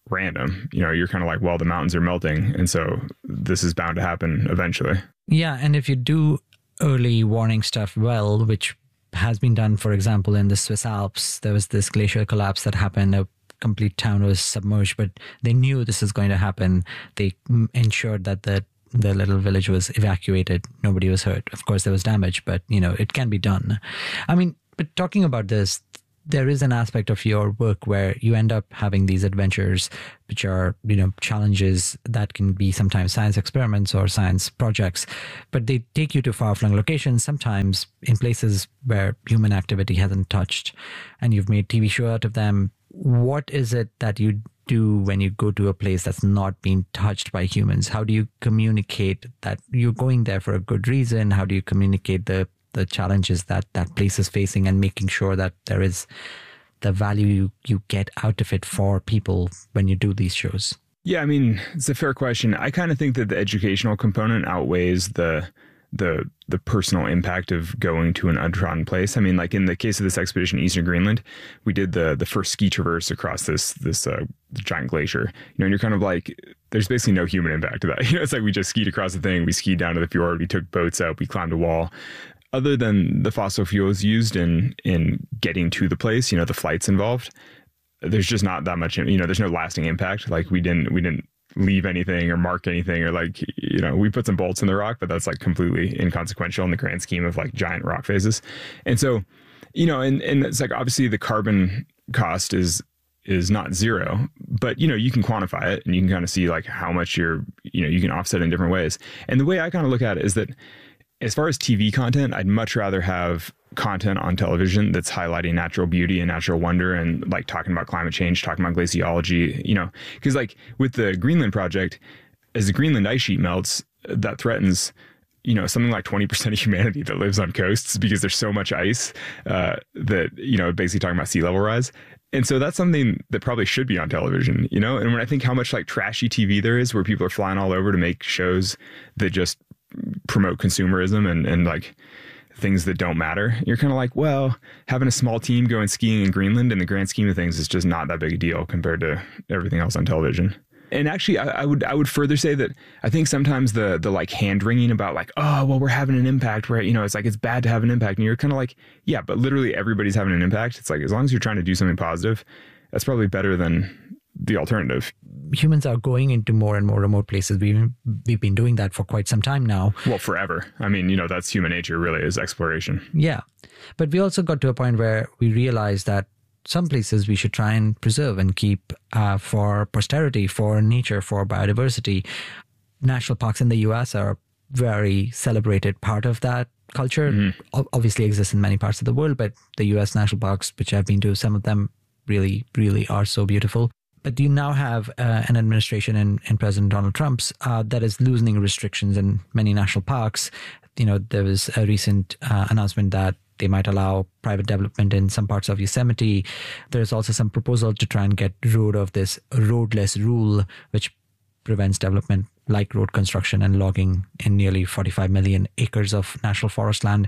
random. You know, you're kind of like, well, the mountains are melting, and so this is bound to happen eventually. Yeah, and if you do early warning stuff well, which has been done, for example, in the Swiss Alps, there was this glacier collapse that happened. A complete town was submerged, but they knew this was going to happen. They ensured that the the little village was evacuated. Nobody was hurt. Of course, there was damage, but, you know, it can be done. I mean, but talking about this, there is an aspect of your work where you end up having these adventures, which are, you know, challenges that can be sometimes science experiments or science projects, but they take you to far-flung locations, sometimes in places where human activity hasn't touched, and you've made T V show out of them. What is it that you do when you go to a place that's not being touched by humans? How do you communicate that you're going there for a good reason? How do you communicate the the challenges that that place is facing and making sure that there is the value you, you get out of it for people when you do these shows? Yeah, I mean, it's a fair question. I kind of think that the educational component outweighs the the the personal impact of going to an untrodden place. I mean, like in the case of this expedition, Eastern Greenland, we did the the first ski traverse across this this uh, giant glacier. You know, and you're kind of like, there's basically no human impact to that. You know, it's like we just skied across the thing, we skied down to the fjord, we took boats up, we climbed a wall. Other than the fossil fuels used in in getting to the place, you know, the flights involved, there's just not that much, you know, there's no lasting impact. Like we didn't we didn't leave anything or mark anything, or like, you know, we put some bolts in the rock, but that's like completely inconsequential in the grand scheme of like giant rock phases. And so, you know, and, and it's like, obviously the carbon cost is is not zero, but, you know, you can quantify it and you can kind of see like how much you're, you know, you can offset in different ways. And the way I kind of look at it is that as far as T V content, I'd much rather have content on television that's highlighting natural beauty and natural wonder and like talking about climate change, talking about glaciology, you know, because like with the Greenland project, as the Greenland ice sheet melts, that threatens, you know, something like twenty percent of humanity that lives on coasts because there's so much ice uh, that, you know, basically talking about sea level rise. And so that's something that probably should be on television, you know, and when I think how much like trashy T V there is where people are flying all over to make shows that just promote consumerism and, and like things that don't matter, you're kind of like, well, having a small team going skiing in Greenland in the grand scheme of things is just not that big a deal compared to everything else on television. And actually, I, I would I would further say that I think sometimes the the like hand wringing about like, oh, well, we're having an impact, right? You know, it's like it's bad to have an impact, and you're kind of like, yeah, but literally everybody's having an impact. It's like as long as you're trying to do something positive, that's probably better than the alternative. Humans are going into more and more remote places. We've, we've been doing that for quite some time now. Well, forever. I mean, you know, that's human nature really, is exploration. Yeah. But we also got to a point where we realized that some places we should try and preserve and keep uh, for posterity, for nature, for biodiversity. National parks in the U S are a very celebrated part of that culture. Mm-hmm. Obviously exists in many parts of the world, but the U S national parks, which I've been to, some of them really, really are so beautiful. But you now have uh, an administration in, in President Donald Trump's uh, that is loosening restrictions in many national parks. You know, there was a recent uh, announcement that they might allow private development in some parts of Yosemite. There's also some proposal to try and get rid of this roadless rule, which prevents development like road construction and logging in nearly forty-five million acres of national forest land.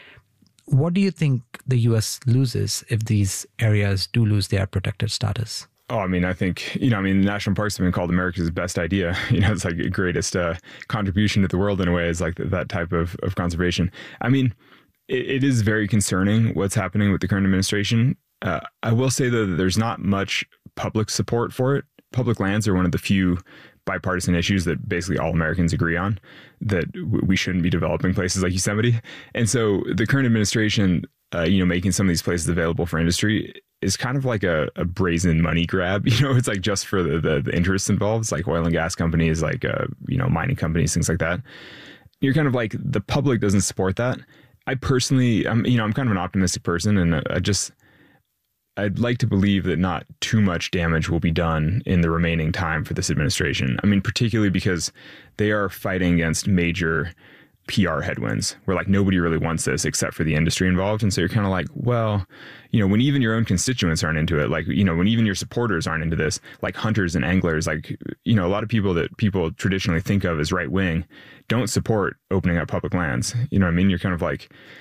What do you think the U S loses if these areas do lose their protected status? Oh, I mean, I think, you know, I mean, national parks have been called America's best idea. You know, it's like the greatest uh, contribution to the world in a way, is like that type of, of conservation. I mean, it, it is very concerning what's happening with the current administration. Uh, I will say, though, that there's not much public support for it. Public lands are one of the few bipartisan issues that basically all Americans agree on, that we shouldn't be developing places like Yosemite. And so the current administration, uh, you know, making some of these places available for industry is kind of like a, a brazen money grab. You know, it's like just for the, the, the interests involved. It's like oil and gas companies, like, uh, you know, mining companies, things like that. You're kind of like, the public doesn't support that. I personally, I'm, you know, I'm kind of an optimistic person, and I just, I'd like to believe that not too much damage will be done in the remaining time for this administration. I mean, particularly because they are fighting against major P R headwinds where like nobody really wants this except for the industry involved. And so you're kind of like, well, you know, when even your own constituents aren't into it, like, you know, when even your supporters aren't into this, like hunters and anglers, like, you know, a lot of people that people traditionally think of as right wing don't support opening up public lands. You know what I mean? You're kind of like,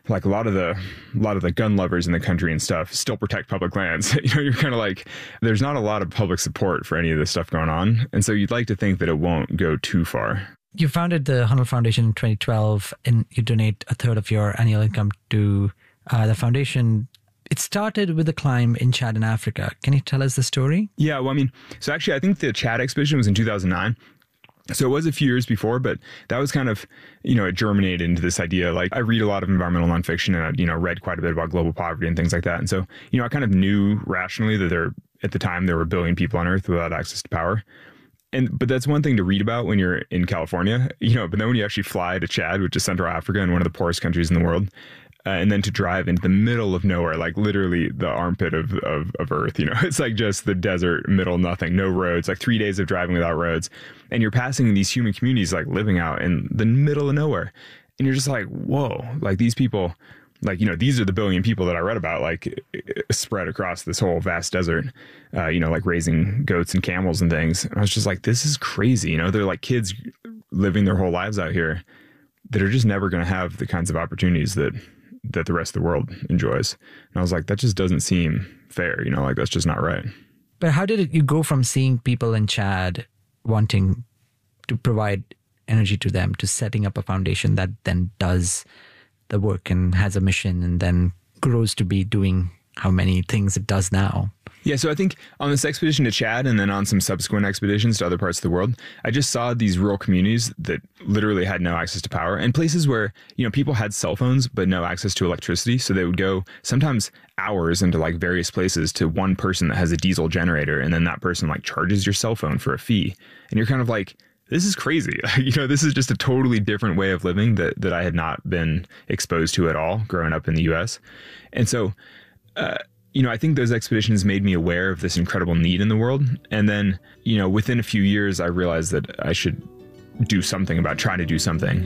like a lot of the a lot of the gun lovers in the country and stuff still protect public lands. You know, you're kind of like, there's not a lot of public support for any of this stuff going on. And so you'd like to think that it won't go too far. You founded the Hunnell Foundation in twenty twelve, and you donate a third of your annual income to uh, the foundation. It started with a climb in Chad in Africa. Can you tell us the story? Yeah, well, I mean, so actually, I think the Chad expedition was in two thousand nine. So it was a few years before, but that was kind of, you know, it germinated into this idea. Like, I read a lot of environmental nonfiction, and I, you know, read quite a bit about global poverty and things like that. And so, you know, I kind of knew rationally that there, at the time, there were a billion people on Earth without access to power. And, but that's one thing to read about when you're in California, you know, but then when you actually fly to Chad, which is Central Africa and one of the poorest countries in the world, uh, and then to drive into the middle of nowhere, like literally the armpit of, of, of Earth, you know, it's like just the desert, middle, nothing, no roads, like three days of driving without roads. And you're passing these human communities, like living out in the middle of nowhere. And you're just like, whoa, like these people, like, you know, these are the billion people that I read about, like spread across this whole vast desert, uh, you know, like raising goats and camels and things. And I was just like, this is crazy. You know, they're like kids living their whole lives out here that are just never going to have the kinds of opportunities that that the rest of the world enjoys. And I was like, that just doesn't seem fair. You know, like that's just not right. But how did it, you go from seeing people in Chad wanting to provide energy to them to setting up a foundation that then does the work and has a mission and then grows to be doing how many things it does now? Yeah, so I think on this expedition to Chad and then on some subsequent expeditions to other parts of the world, I just saw these rural communities that literally had no access to power, and places where, you know, people had cell phones but no access to electricity. So they would go sometimes hours into like various places to one person that has a diesel generator, and then that person like charges your cell phone for a fee. And you're kind of like, this is crazy. You know, this is just a totally different way of living that, that I had not been exposed to at all growing up in the U S. And so, uh, you know, I think those expeditions made me aware of this incredible need in the world. And then, you know, within a few years, I realized that I should do something about trying to do something.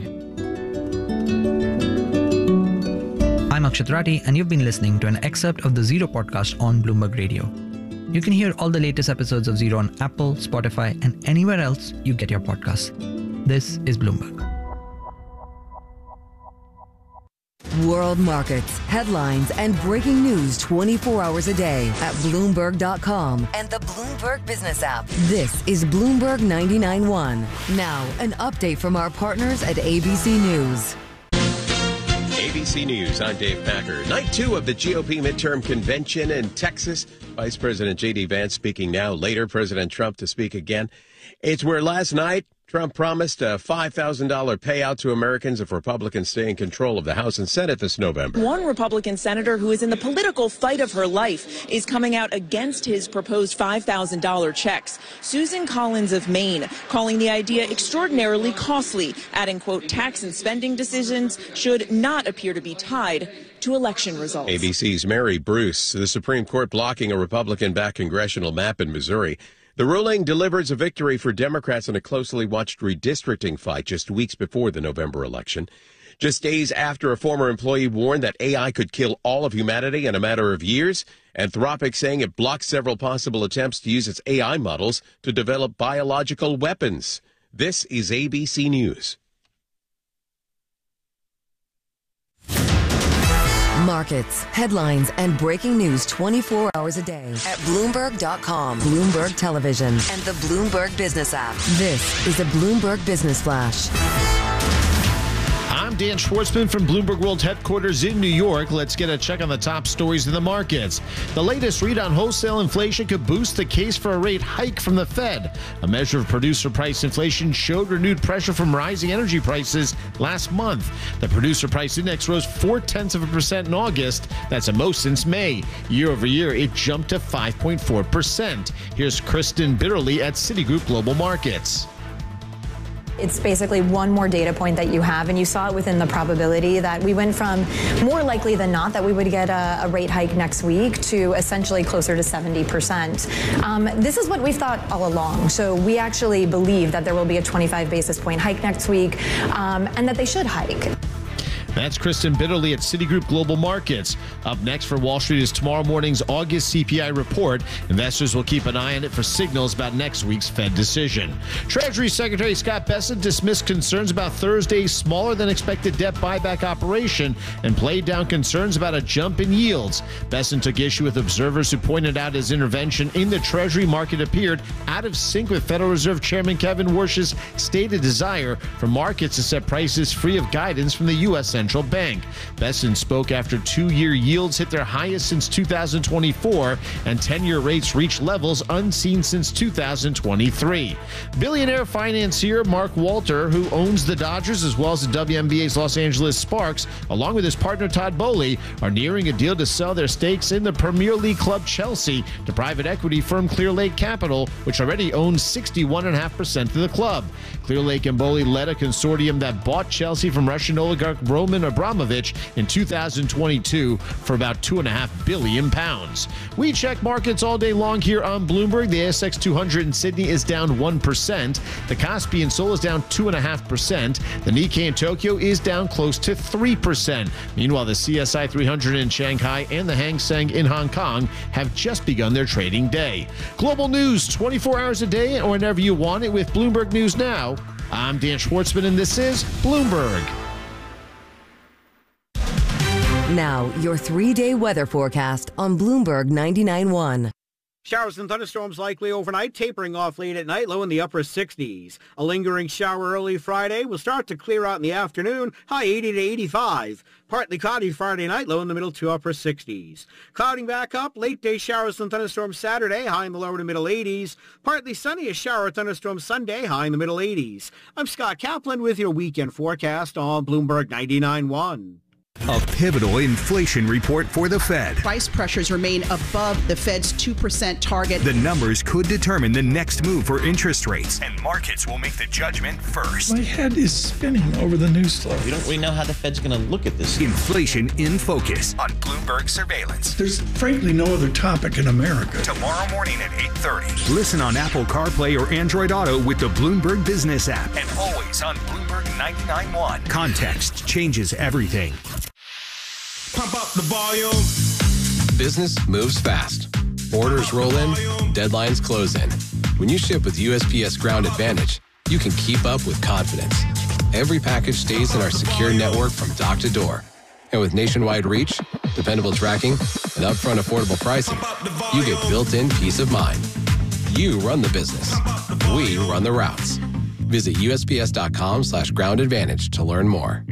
I'm Akshat Rathi, and you've been listening to an excerpt of the Zero podcast on Bloomberg Radio. You can hear all the latest episodes of Zero on Apple, Spotify, and anywhere else you get your podcasts. This is Bloomberg. World markets, headlines, and breaking news twenty-four hours a day at Bloomberg dot com and the Bloomberg Business app. This is Bloomberg ninety-nine point one. Now, an update from our partners at A B C News. A B C News, I'm Dave Packer. Night two of the G O P midterm convention in Texas. Vice President J D Vance speaking now. Later, President Trump to speak again. It's where last night Trump promised a five thousand dollars payout to Americans if Republicans stay in control of the House and Senate this November. One Republican senator who is in the political fight of her life is coming out against his proposed five thousand dollars checks. Susan Collins of Maine calling the idea extraordinarily costly, adding, quote, tax and spending decisions should not appear to be tied to election results. A B C's Mary Bruce. The Supreme Court blocking a Republican-backed congressional map in Missouri. The ruling delivers a victory for Democrats in a closely watched redistricting fight just weeks before the November election. Just days after a former employee warned that A I could kill all of humanity in a matter of years, Anthropic saying it blocked several possible attempts to use its A I models to develop biological weapons. This is A B C News. Markets, headlines, and breaking news twenty-four hours a day at Bloomberg dot com, Bloomberg Television, and the Bloomberg Business app. This is a Bloomberg Business Flash. I'm Dan Schwartzman from Bloomberg World Headquarters in New York. Let's get a check on the top stories in the markets. The latest read on wholesale inflation could boost the case for a rate hike from the Fed. A measure of producer price inflation showed renewed pressure from rising energy prices last month. The producer price index rose four-tenths of a percent in August. That's the most since May. Year over year, it jumped to five point four percent. Here's Kristen Bitterly at Citigroup Global Markets. It's basically one more data point that you have, and you saw it within the probability that we went from more likely than not that we would get a, a rate hike next week to essentially closer to seventy percent. Um, this is what we've thought all along. So we actually believe that there will be a twenty-five basis point hike next week, um, and that they should hike. That's Kristen Bitterly at Citigroup Global Markets. Up next for Wall Street is tomorrow morning's August C P I report. Investors will keep an eye on it for signals about next week's Fed decision. Treasury Secretary Scott Bessent dismissed concerns about Thursday's smaller than expected debt buyback operation and played down concerns about a jump in yields. Bessent took issue with observers who pointed out his intervention in the Treasury market appeared out of sync with Federal Reserve Chairman Kevin Warsh's stated desire for markets to set prices free of guidance from the U S Central Bank. Bessent spoke after two-year yields hit their highest since two thousand twenty-four and ten-year rates reached levels unseen since two thousand twenty-three. Billionaire financier Mark Walter, who owns the Dodgers as well as the W N B A's Los Angeles Sparks, along with his partner Todd Boehly, are nearing a deal to sell their stakes in the Premier League club Chelsea to private equity firm Clearlake Capital, which already owns sixty-one point five percent of the club. Clearlake and Boehly led a consortium that bought Chelsea from Russian oligarch Roman Abramovich in two thousand twenty-two for about two point five billion pounds. We check markets all day long here on Bloomberg. The A S X two hundred in Sydney is down one percent. The Kospi in Seoul is down two point five percent. The Nikkei in Tokyo is down close to three percent. Meanwhile, the C S I three hundred in Shanghai and the Hang Seng in Hong Kong have just begun their trading day. Global news twenty-four hours a day or whenever you want it with Bloomberg News Now. I'm Dan Schwartzman, and this is Bloomberg. Now, your three-day weather forecast on Bloomberg ninety-nine point one. Showers and thunderstorms likely overnight, tapering off late at night, low in the upper sixties. A lingering shower early Friday will start to clear out in the afternoon, high eighty to eighty-five. Partly cloudy Friday night, low in the middle to upper sixties. Clouding back up, late day showers and thunderstorms Saturday, high in the lower to middle eighties. Partly sunny, a shower or thunderstorm Sunday, high in the middle eighties. I'm Scott Kaplan with your weekend forecast on Bloomberg ninety-nine point one. A pivotal inflation report for the Fed. Price pressures remain above the Fed's two percent target. The numbers could determine the next move for interest rates, and markets will make the judgment first. My head is spinning over the news story. We don't really know how the Fed's going to look at this. Inflation in Focus on Bloomberg Surveillance. There's frankly no other topic in America. Tomorrow morning at eight thirty. Listen on Apple CarPlay or Android Auto with the Bloomberg Business app. And always on Bloomberg ninety-nine point one. Context changes everything. Pump up the volume. Business moves fast. Orders roll in, deadlines close in. When you ship with U S P S Ground Advantage, you can keep up with confidence. Every package stays in our secure network from dock to door. And with nationwide reach, dependable tracking, and upfront affordable pricing, you get built-in peace of mind. You run the business. We run the routes. Visit U S P S dot com slash ground advantage to learn more.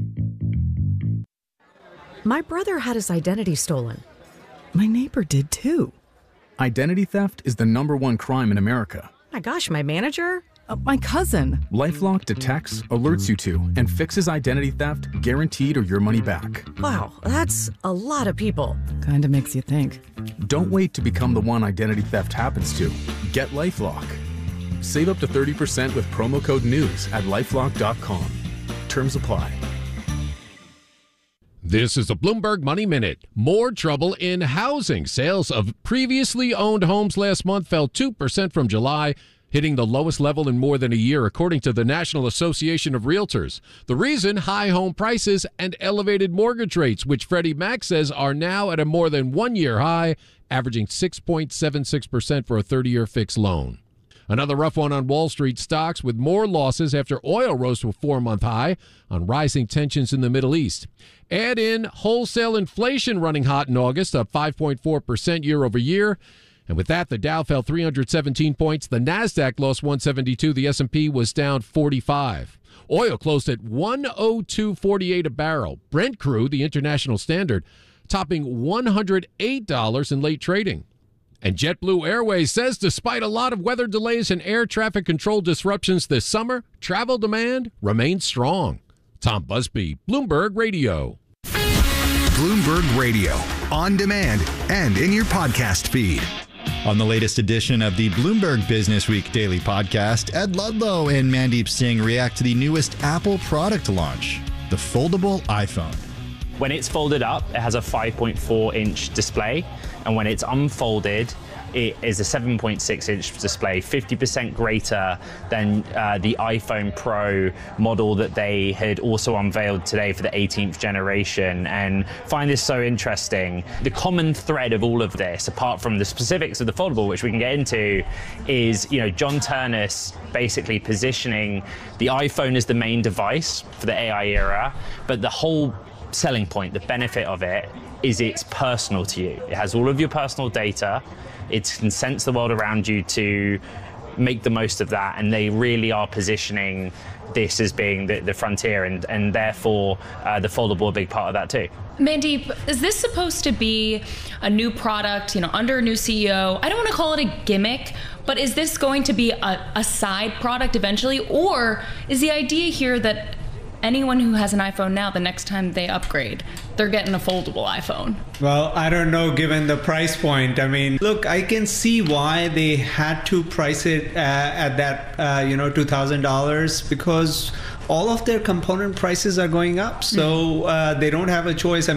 My brother had his identity stolen. My neighbor did too. Identity theft is the number one crime in America. My gosh, my manager? Uh, my cousin. LifeLock detects, alerts you to, and fixes identity theft, guaranteed or your money back. Wow, that's a lot of people. Kinda makes you think. Don't wait to become the one identity theft happens to. Get LifeLock. Save up to thirty percent with promo code NEWS at lifelock dot com. Terms apply. This is a Bloomberg Money Minute. More trouble in housing. Sales of previously owned homes last month fell two percent from July, hitting the lowest level in more than a year, according to the National Association of Realtors. The reason? High home prices and elevated mortgage rates, which Freddie Mac says are now at a more than one-year high, averaging six point seven six percent for a thirty-year fixed loan. Another rough one on Wall Street stocks, with more losses after oil rose to a four-month high on rising tensions in the Middle East. Add in wholesale inflation running hot in August, up five point four percent year over year. And with that, the Dow fell three hundred seventeen points. The NASDAQ lost one seventy-two. The S and P was down forty-five. Oil closed at one oh two forty-eight a barrel. Brent crude, the international standard, topping one hundred eight dollars in late trading. And JetBlue Airways says despite a lot of weather delays and air traffic control disruptions this summer, travel demand remains strong. Tom Busby, Bloomberg Radio. Bloomberg Radio, on demand and in your podcast feed. On the latest edition of the Bloomberg Business Week Daily Podcast, Ed Ludlow and Mandeep Singh react to the newest Apple product launch, the foldable iPhone. When it's folded up, it has a five point four inch display, and when it's unfolded, It is a seven point six inch display, fifty percent greater than uh, the iPhone Pro model that they had also unveiled today for the eighteenth generation. And find this so interesting. The common thread of all of this, apart from the specifics of the foldable, which we can get into, is, you know, John Ternus basically positioning the iPhone as the main device for the A I era, but the whole selling point, the benefit of it, is it's personal to you. It has all of your personal data. It can sense the world around you to make the most of that, and they really are positioning this as being the, the frontier, and, and therefore uh, the foldable a big part of that too. Mandeep, is this supposed to be a new product, you know, under a new C E O? I don't want to call it a gimmick, but is this going to be a, a side product eventually? Or is the idea here that anyone who has an iPhone now, the next time they upgrade, they're getting a foldable iPhone? Well, I don't know, given the price point. I mean, look, I can see why they had to price it uh, at that, uh, you know, two thousand dollars, because all of their component prices are going up. So uh, they don't have a choice. I mean,